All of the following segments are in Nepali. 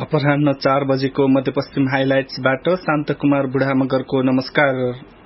अपराह्न 4 बजेको मध्यपश्चिम हाइलाइट्सबाट शान्तकुमार बुढामगरको नमस्कार।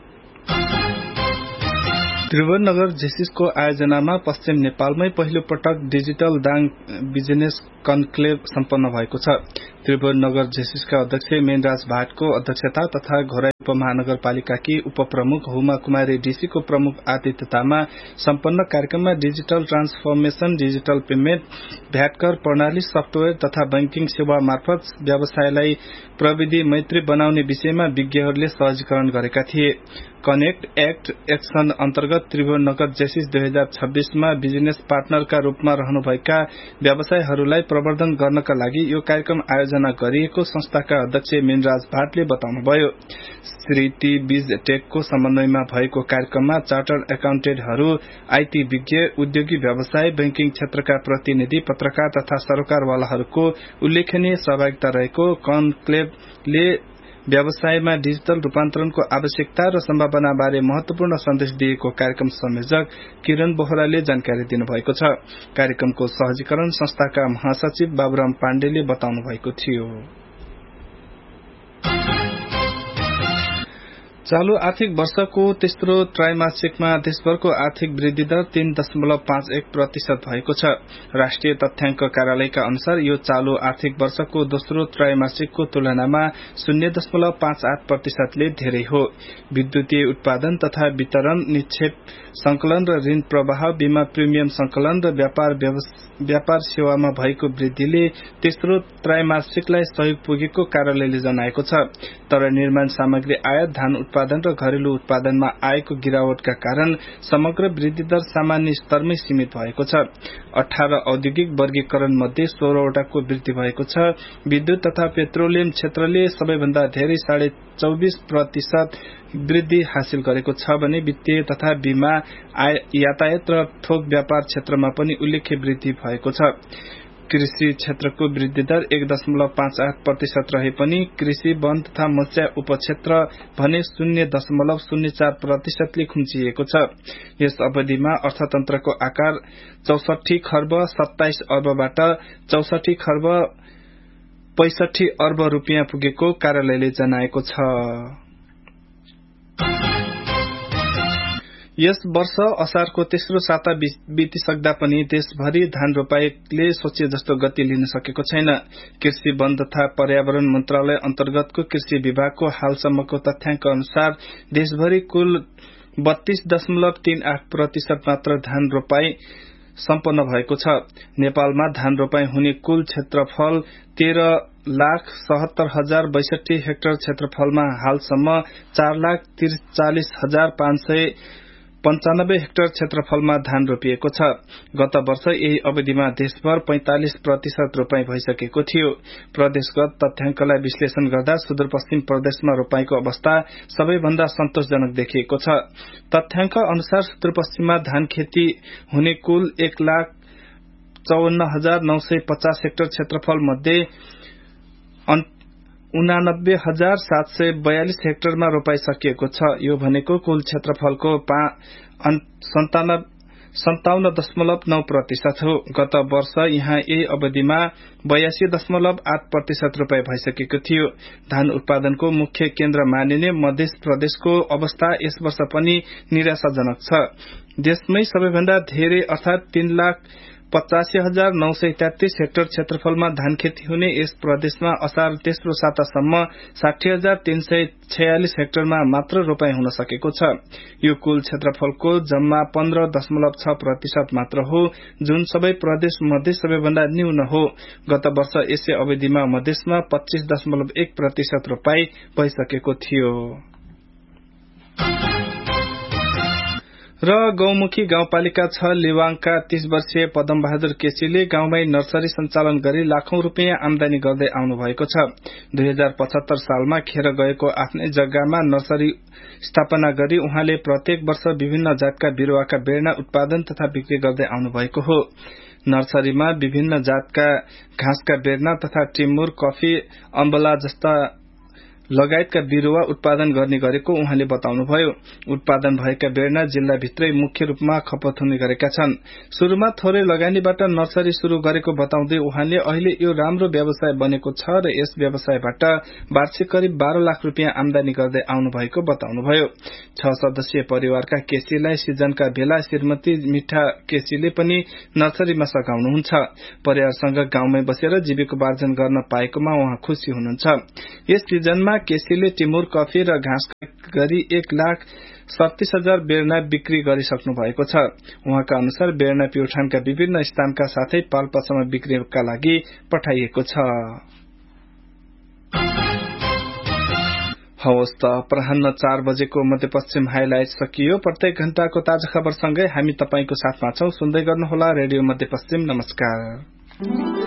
त्रिभुवन नगर जेसिसको आयोजनामा पश्चिम नेपालमै पहिलो पटक डिजिटल दाङ बिजनेस कन्क्लेभ सम्पन्न भएको छ। त्रिभुवन नगर जेसिसका अध्यक्ष मेनराज भाटको अध्यक्षता तथा घोराई उपमहानगरपालिकाकी उपप्रमुख हुमा कुमारी डीसीको प्रमुख आतिथ्यतामा सम्पन्न कार्यक्रममा डिजिटल ट्रान्सफर्मेशन, डिजिटल पेमेन्ट, भ्याटकर प्रणाली, सफ्टवेयर तथा बैंकिङ सेवा मार्फत व्यवसायलाई प्रविधि मैत्री बनाउने विषयमा विज्ञहरूले सहजीकरण गरेका थिए। कनेक्ट एक्ट एक्सन अन्तर्गत त्रिभुवन नगर जेसिस 2026 मा बिजनेस पार्टनरका रूपमा रहनुभएका व्यवसायहरूलाई प्रवर्धन गर्नका लागि यो कार्यक्रम आयोजना गरिएको संस्थाका अध्यक्ष मेनराज भाटले बताउनुभयो। श्री टी बीज टेकको समन्वयमा भएको कार्यक्रममा चार्टर्ड एकाउन्टेन्टहरू, आईटी विज्ञ, उद्योगी व्यवसाय, बैंकिङ क्षेत्रका प्रतिनिधि, पत्रकार तथा सरोकारवालाहरूको उल्लेखनीय सहभागिता रहेको कन्क्लेभले व्यवसायमा डिजिटल रूपान्तरणको आवश्यकता र सम्भावना बारे महत्वपूर्ण सन्देश दिएको कार्यक्रम संयोजक किरण बोहराले जानकारी दिनुभएको छ। कार्यक्रमको सहजीकरण संस्थाका महासचिव बाबुराम पाण्डेले बताउनु भएको थियो। चालू आर्थिक वर्षको तेस्रो त्रैमासिकमा देशभरको आर्थिक वृद्धि दर 3.51% भएको छ। राष्ट्रिय तथ्याङ्क कार्यालयका अनुसार यो चालू आर्थिक वर्षको दोस्रो त्रैमासिकको तुलनामा 0.58% ले धेरै हो। विद्युतीय उत्पादन तथा वितरण, निक्षेप संकलन र ऋण प्रवाह, बीमा प्रिमियम संकलन र व्यापार सेवामा भएको वृद्धिले तेस्रो त्रैमासिकलाई सहयोग पुगेको कार्यालयले जनाएको छ। तर निर्माण सामग्री आयात, धान उत्पादन र घरेलु उत्पादनमा आएको गिरावटका कारण समग्र वृद्धि दर सामान्य स्तरमै सीमित भएको छ। 18 औद्योगिक वर्गीकरण मध्ये 16 वटाको वृद्धि भएको छ। विद्युत तथा पेट्रोलियम क्षेत्रले सबैभन्दा धेरै 24.25% वृद्धि हासिल गरेको छ भने वित्तीय तथा बीमा, यातायात र थोक व्यापार क्षेत्रमा पनि उल्लेख्य वृद्धि भएको छ। कृषि क्षेत्रको वृद्धि दर 1.58% रहे पनि कृषि, वन तथा मत्स्य उपक्षेत्र भने 0.04% ले खुम्चिएको छ। यस अवधिमा अर्थतन्त्रको आकार 64 खर्ब 27 अर्बबाट 64 खर्ब 65 अर्ब रुपियाँ पुगेको कार्यालयले जनाएको छ। यस वर्ष असारको तेस्रो साता बितिसक्दा पनि देशभरि धान रोपाईले सोचे जस्तो गति लिन सकेको छैन। कृषि, वन तथा पर्यावरण मन्त्रालय अन्तर्गतको कृषि विभागको हालसम्मको तथ्याङ्क अनुसार देशभरि कुल 32.38% मात्र धान रोपाई सम्पन्न भएको छ। नेपालमा धान रोपाई हुने कुल क्षेत्रफल 13,70,062 हेक्टर क्षेत्रफलमा हालसम्म 4,43,595 हेक्टर क्षेत्रफलमा धान रोपिएको छ। गत वर्ष यही अवधिमा देशभर 45% रोपाई भइसकेको थियो। प्रदेशगत तथ्याङ्कलाई विश्लेषण गर्दा सुदूरपश्चिम प्रदेशमा रोपाईको अवस्था सबैभन्दा सन्तोषजनक देखिएको छ। तथ्याङ्क अनुसार सुदूरपश्चिममा धान खेती हुने कुल 1,54,950 हेक्टर क्षेत्रफल मध्ये 89,742 हेक्टरमा रोपाई सकिएको छ। यो भनेको कुल क्षेत्रफलको 57.9% हो। गत वर्ष यहाँ यही अवधिमा 82.8% रोपाई भइसकेको थियो। धान उत्पादनको मुख्य केन्द्र मानिने मध्य प्रदेशको अवस्था यस वर्ष पनि निराशाजनक छ। देशमै सबैभन्दा धेरै अर्थात 3,85,933 हेक्टर क्षेत्रफलमा धान खेती हुने यस प्रदेशमा असार तेस्रो सातासम्म 60,346 हेक्टरमा मात्र रोपाई हुन सकेको छ। यो कुल क्षेत्रफलको जम्मा 15.6% मात्र हो, जुन सबै प्रदेश मध्ये सबैभन्दा न्यून हो। गत वर्ष यसै अवधिमा मधेसमा 25.1% रोपाई भइसकेको थियो। र गौमुखी गाउँपालिका 6 लिवाङका 30 वर्षीय पदमबहादुर केसीले गाउँमै नर्सरी सञ्चालन गरी लाखौं रुपियाँ आमदानी गर्दै आउनु भएको छ। 2075 सालमा खेर गएको आफ्नै जग्गामा नर्सरी स्थापना गरी उहाँले प्रत्येक वर्ष विभिन्न जातका बिरुवाका बेर्ना उत्पादन तथा बिक्री गर्दै आउनु भएको हो। नर्सरीमा विभिन्न जातका घाँसका बेर्ना तथा टिमुर, कफी, अम्बला जस्ता लगायतका बिरुवा उत्पादन गर्ने गरेको उहाँले बताउनुभयो। उत्पादन भएका बेर्ना जिल्लाभित्रै मुख्य रूपमा खपत हुने गरेका छन्। शुरूमा थोरै लगानीबाट नर्सरी शुरू गरेको बताउँदै उहाँले अहिले यो राम्रो व्यवसाय बनेको छ र यस व्यवसायबाट वार्षिक करिब 12 लाख रुपियाँ आमदानी गर्दै आउनु भएको बताउनुभयो। 6 सदस्यीय परिवारका केसीलाई सिजनका बेला श्रीमती मिठा केसीले पनि नर्सरीमा सघाउनुहुन्छ। परिवारसँग गाउँमै बसेर जीविकोपार्जन गर्न पाएकोमा उहाँ खुशी हुनुहुन्छ। यस सिजनमा केसीले टिमुर कफी र घाँस गरी 1,37,000 बेर्ना बिक्री गरिसक्नु भएको छ। उहाँका अनुसार बेर्ना प्युठानका विभिन्न स्थानका साथै पाल्पासम्म बिक्रीका लागि पठाइएको छ। हवस् त, अपराह्न 4 बजेको मध्यपश्चिम हाइलाइट सकियो। प्रत्येक घण्टाको ताजा खबरसँगै हामी तपाईंको साथमा छौं। सुन्दै गर्नुहोला रेडियो मध्यपश्चिम। नमस्कार।